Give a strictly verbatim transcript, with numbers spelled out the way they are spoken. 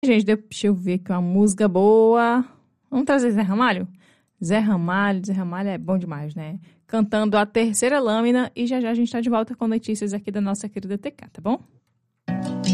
Gente, deixa eu ver aqui uma música boa. Vamos trazer Zé Ramalho? Zé Ramalho, Zé Ramalho é bom demais, né? Cantando A Terceira Lâmina e já já a gente tá de volta com notícias aqui da nossa querida T K, tá bom?